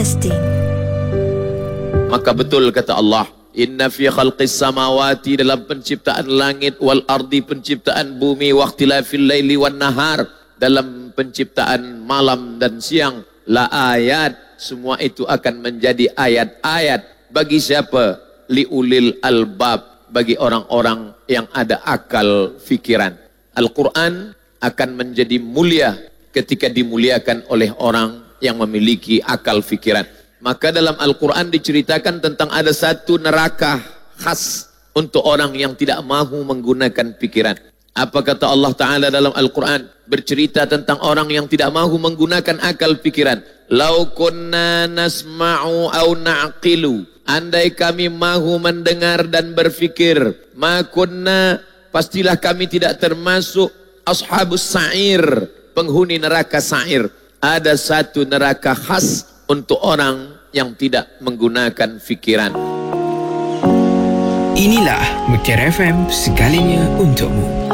Testing. Maka betul kata Allah, inna fi khalqis samawati, dalam penciptaan langit, wal ardi, penciptaan bumi, wa ikhtilafil laili wan nahar, dalam penciptaan malam dan siang, la ayat, semua itu akan menjadi ayat-ayat. Bagi siapa? Liulil albab, bagi orang-orang yang ada akal fikiran. Al-Quran akan menjadi mulia ketika dimuliakan oleh orang yang memiliki akal fikiran. Maka dalam Al-Quran diceritakan tentang ada satu neraka khas untuk orang yang tidak mahu menggunakan pikiran. Apa kata Allah Ta'ala dalam Al-Quran? Bercerita tentang orang yang tidak mahu menggunakan akal pikiran. Lau kunna nasma'u au na'qilu, andai kami mahu mendengar dan berfikir, ma kunna, pastilah kami tidak termasuk ashabus sa'ir, penghuni neraka sa'ir. Ada satu neraka khas untuk orang yang tidak menggunakan fikiran. Inilah Mutiara FM, segalinya untukmu.